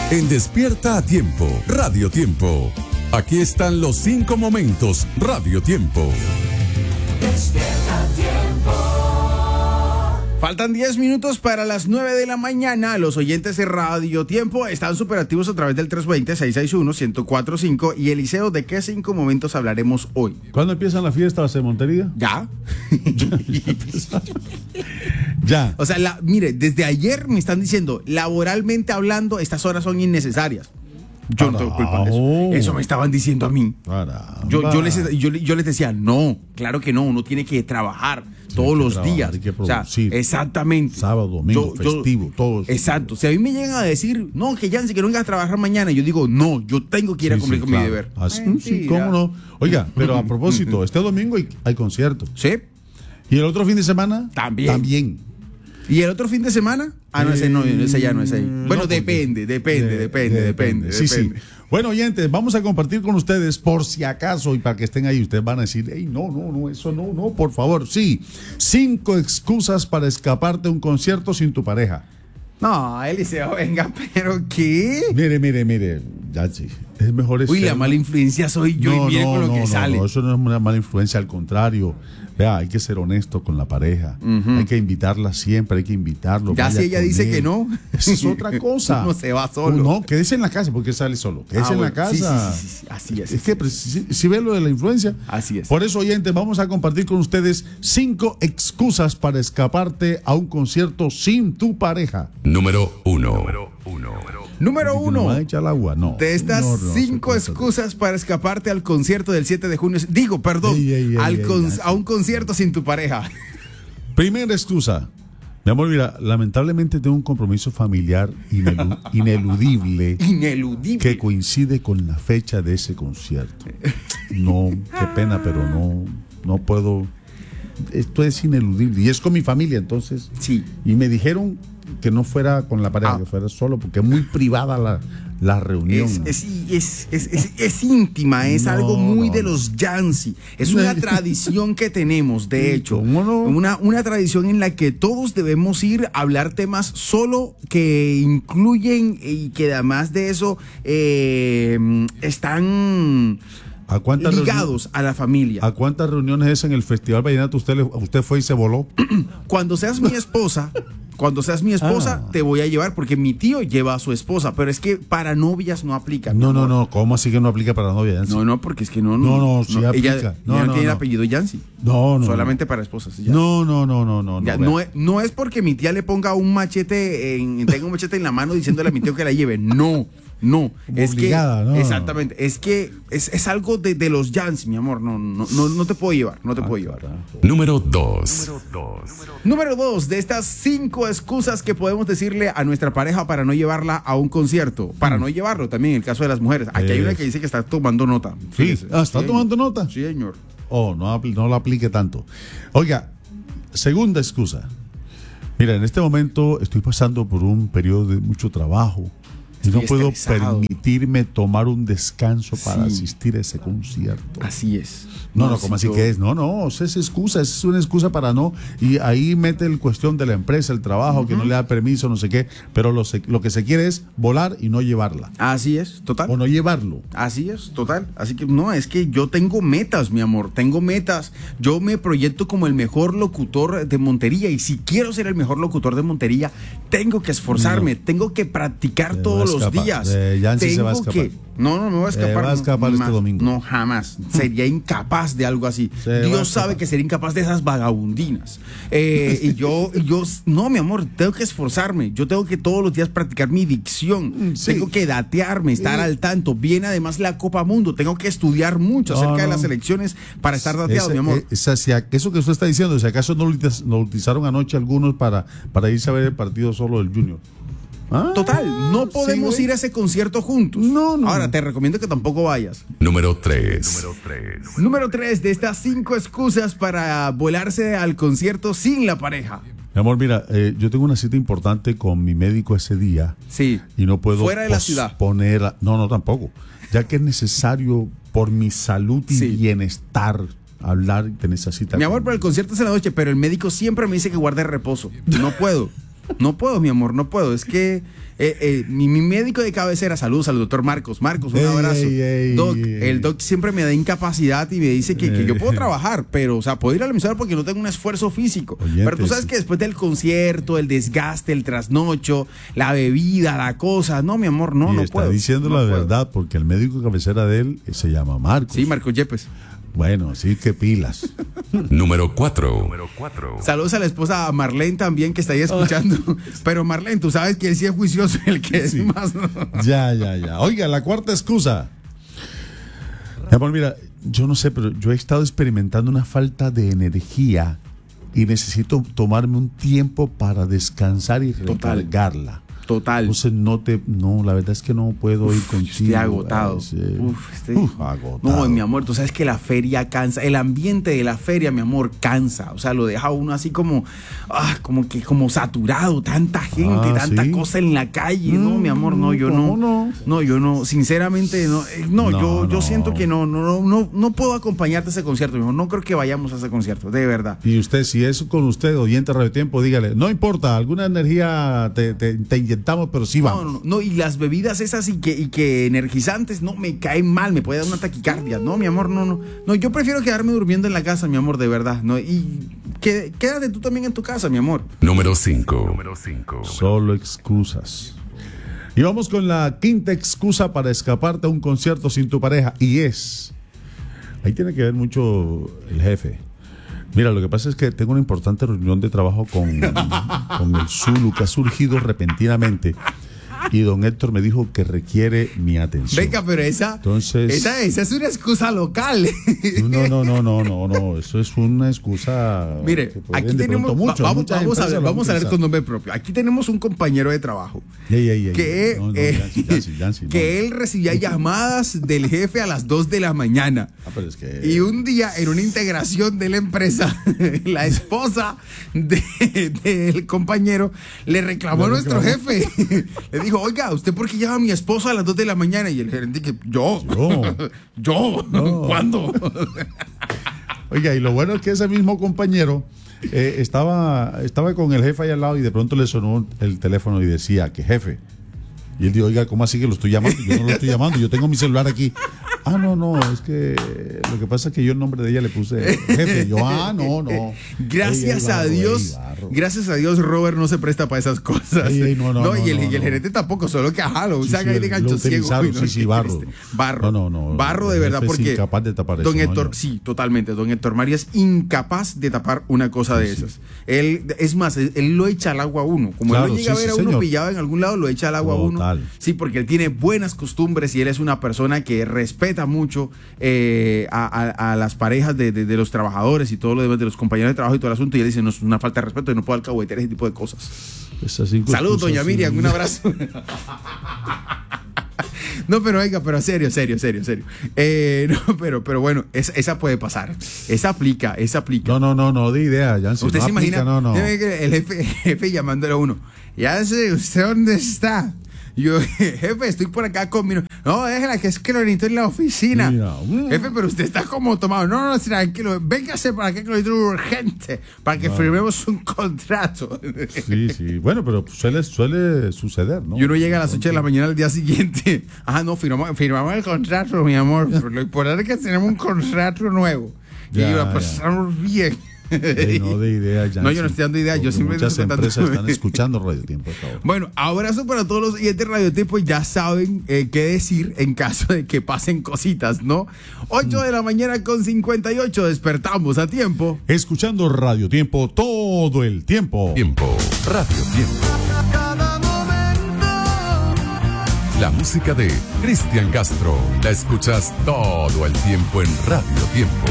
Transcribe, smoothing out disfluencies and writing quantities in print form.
En Despierta a Tiempo, Radio Tiempo. Aquí están los 5 momentos, Radio Tiempo. Despierta a Tiempo. Faltan 10 minutos para las 9 de la mañana. Los oyentes de Radio Tiempo están súper activos a través del 320-661-1045. Y Eliseo, ¿de qué 5 momentos hablaremos hoy? ¿Cuándo empiezan las fiestas en Montería? ¿Ya? Ya. O sea, mire, desde ayer me están diciendo, laboralmente hablando, estas horas son innecesarias. Yo no tengo culpa de eso. Eso me estaban diciendo a mí. Yo les decía, no, claro que no, uno tiene que trabajar todos los días. Hay que producir. O sea, exactamente. Sábado, domingo, festivo, todo eso. Exacto. Si a mí me llegan a decir, no, que Yancy, que no vengas a trabajar mañana, yo digo, no, yo tengo que ir a cumplir con mi deber. Así, sí, ¿cómo no? Oiga, pero a propósito, este domingo hay concierto. ¿Sí? ¿Y el otro fin de semana? También. ¿Y el otro fin de semana? No, ese ya no es ahí. Bueno, no, depende. Sí. Bueno, oyentes, vamos a compartir con ustedes, por si acaso, y para que estén ahí, ustedes van a decir, hey, no, eso no, por favor, sí. 5 excusas para escaparte de un concierto sin tu pareja. No, Eliseo, venga, ¿pero qué? Mire, ya sí, es mejor eso. Uy, la mala influencia soy yo y mire con lo que sale. No, eso no es una mala influencia, al contrario. Vea, hay que ser honesto con la pareja. Hay que invitarla siempre, hay que invitarlo. Ya si ella dice que no. Esa es otra cosa. No se va solo. No, quédese en la casa, porque sale solo. Quédese en la casa. Sí, así es. Es que si ve lo de la influencia. Así es. Por eso, oyentes, vamos a compartir con ustedes 5 excusas para escaparte a un concierto sin tu pareja. Número 1. Número 1. De estas 5 excusas para escaparte al concierto del 7 de junio. Digo, perdón, a un concierto sin tu pareja. Primera excusa. Mi amor, mira, lamentablemente tengo un compromiso familiar ineludible que coincide con la fecha de ese concierto. No, qué pena, pero no puedo. Esto es ineludible y es con mi familia, entonces. Sí. Y me dijeron que no fuera con la pareja, que fuera solo, porque es muy privada la reunión. Es íntima, es algo muy de los Yancy. Es una tradición que tenemos, de hecho. Una tradición en la que todos debemos ir a hablar temas solo que incluyen y que además de eso están ligados a la familia. ¿A cuántas reuniones es en el Festival Vallenato usted fue y se voló? Cuando seas mi esposa, te voy a llevar, porque mi tío lleva a su esposa, pero es que para novias no aplica. No, ¿cómo así que no aplica para novias? No, porque es que no sí aplica. Ella no tiene el apellido Yancy. No. Solamente para esposas. Ya. No. Ya, no es porque mi tía le ponga un machete tenga un machete en la mano diciéndole a mi tío que la lleve. No. Es obligada, que, no. Exactamente, es que es algo de los Yancy, mi amor. No te puedo llevar, llevar. Número 2. Número 2 de estas 5 excusas que podemos decirle a nuestra pareja para no llevarla a un concierto, para no llevarlo también en el caso de las mujeres. Aquí hay una que dice que está tomando nota. Sí, ¿está tomando nota? Sí, señor. No la aplique tanto. Oiga, segunda excusa. Mira, en este momento estoy pasando por un periodo de mucho trabajo. Y no puedo permitirme tomar un descanso para asistir a ese concierto. Así es. ¿Cómo así que es? No, esa es excusa, esa es una excusa para no. Y ahí mete el cuestión de la empresa, el trabajo, que no le da permiso, no sé qué. Pero lo que se quiere es volar y no llevarla. Así es, total. O no llevarlo. Así es, total. Así que es que yo tengo metas, mi amor, tengo metas. Yo me proyecto como el mejor locutor de Montería. Y si quiero ser el mejor locutor de Montería, tengo que esforzarme, tengo que practicar todos los días. Yancy se va a escapar. No me voy a escapar. Va a escapar este domingo. No, jamás. Sería incapaz de algo así. Dios sabe que sería incapaz de esas vagabundinas. Y yo, no, mi amor, tengo que esforzarme. Yo tengo que todos los días practicar mi dicción. Tengo que datearme, estar al tanto. Viene además la Copa Mundo. Tengo que estudiar mucho acerca de las elecciones para estar dateado, mi amor. Eso que usted está diciendo, si acaso no lo utilizaron anoche algunos para irse a ver el partido solo del Junior. Total, no podemos ir a ese concierto juntos. No. Ahora, te recomiendo que tampoco vayas. Número 3. Número 3 de estas 5 excusas para volarse al concierto sin la pareja. Mi amor, mira, yo tengo una cita importante con mi médico ese día. Sí. Y no puedo fuera de la ciudad. No, tampoco. Ya que es necesario por mi salud y bienestar hablar y tener esa cita. Mi amor, pero el concierto es en la noche, pero el médico siempre me dice que guarde reposo. No puedo. No puedo, mi amor, no puedo. Es que mi médico de cabecera, saludos al doctor Marcos. Marcos, un abrazo. Doc, el doc siempre me da incapacidad y me dice que yo puedo trabajar, pero, o sea, puedo ir a la emisora porque no tengo un esfuerzo físico. Pero tú sabes que después del concierto, el desgaste, el trasnocho, la bebida, la cosa, no, mi amor, no puedo. Está diciendo la verdad, porque el médico de cabecera de él se llama Marcos. Sí, Marcos Yepes. Bueno, sí, que pilas. Número 4. Saludos a la esposa Marlene también, que está ahí escuchando. Pero Marlene, tú sabes que él sí es juicioso, el que es más. Ya. Oiga, la cuarta excusa. Mi amor, mira, yo no sé, pero yo he estado experimentando una falta de energía y necesito tomarme un tiempo para descansar y recargarla. Total. Entonces no, la verdad es que no puedo ir contigo. Estoy agotado. Agotado. No, mi amor, tú sabes que la feria cansa. El ambiente de la feria, mi amor, cansa. O sea, lo deja uno así como saturado. Tanta gente, tanta cosa en la calle. No, mi amor, no, yo no. No, yo no. Sinceramente, yo siento que no puedo acompañarte a ese concierto, mi amor. No creo que vayamos a ese concierto, de verdad. Y usted, si es con usted, oyente Radio Tiempo, dígale, no importa, alguna energía te inyectamos, pero sí vamos. No, y las bebidas esas y que energizantes, no, me caen mal, me puede dar una taquicardia. No, mi amor, no, yo prefiero quedarme durmiendo en la casa, mi amor, de verdad. No, y quédate tú también en tu casa, mi amor. Número 5. Solo excusas. Y vamos con la quinta excusa para escaparte a un concierto sin tu pareja, y ahí tiene que ver mucho el jefe. Mira, lo que pasa es que tengo una importante reunión de trabajo con el Zulu, que ha surgido repentinamente, y don Héctor me dijo que requiere mi atención. Venga, pero esa es una excusa local. No, eso es una excusa. Mire, aquí tenemos, vamos a ver con nombre propio. Aquí tenemos un compañero de trabajo que él recibía llamadas del jefe a las 2 de la mañana. Pero es que... Y un día, en una integración de la empresa, la esposa del compañero le reclamó a nuestro jefe. Le dijo, oiga, ¿usted por qué llama a mi esposa a las 2 de la mañana? Y el gerente que, yo, ¿cuándo? Oiga, y lo bueno es que ese mismo compañero estaba con el jefe ahí al lado y de pronto le sonó el teléfono y decía que jefe. Y él dijo, oiga, ¿cómo así que lo estoy llamando? Yo no lo estoy llamando, yo tengo mi celular aquí. No, es que lo que pasa es que yo el nombre de ella le puse jefe. Yo, no. Gracias a Dios, Robert no se presta para esas cosas. Y el gerente tampoco, solo que lo saca ahí de gancho ciego. Barro de verdad, porque es incapaz de tapar don eso, Héctor, sí, totalmente. Don Héctor María es incapaz de tapar una cosa de esas. Él, es más, él lo echa al agua a uno. Como él lo llega a ver a uno pillado en algún lado, lo echa al agua a uno. Sí, porque él tiene buenas costumbres y él es una persona que respeta mucho a las parejas de los trabajadores y todo lo demás, de los compañeros de trabajo y todo el asunto, y él dice, no, es una falta de respeto, yo no puedo alcahuetear ese tipo de cosas. Saludos, doña Miriam, un abrazo. No, pero oiga, pero serio. Pero bueno, esa puede pasar. Esa aplica. No, de idea, Jansen. Usted no se aplica, imagina no. El jefe llamándole a uno. Ya sé, ¿usted dónde está? Yo, jefe, estoy por acá con mi... No, déjala, que es que lo necesito en la oficina. Mira, jefe, pero usted está como tomado. No, tranquilo, véngase para acá que lo necesito urgente, para que firmemos un contrato. Sí. Bueno, pero suele suceder, ¿no? Y uno llega a las 8 de la mañana al día siguiente. Firmamos el contrato, mi amor. Pero lo importante es que tenemos un contrato nuevo. Y lo pasamos bien. No de idea, Jansen. No, yo no estoy dando idea. Yo simplemente muchas empresas están escuchando Radio Tiempo hasta ahora. Bueno, abrazo para todos los oyentes de Radio Tiempo. Ya saben qué decir en caso de que pasen cositas, ¿no? 8 de la mañana con 58. Despertamos a tiempo. Escuchando Radio Tiempo todo el tiempo. Radio Tiempo. La música de Cristian Castro la escuchas todo el tiempo en Radio Tiempo.